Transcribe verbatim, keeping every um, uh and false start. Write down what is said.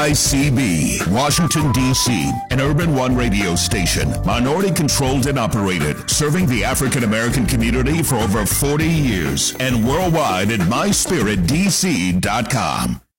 I C B, Washington, D C, an Urban One radio station, minority-controlled and operated, serving the African-American community for over forty years, and worldwide at my spirit d c dot com.